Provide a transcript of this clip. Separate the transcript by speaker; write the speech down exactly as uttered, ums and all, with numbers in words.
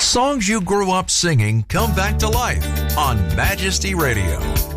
Speaker 1: Songs you grew up singing come back to life on Majesty Radio.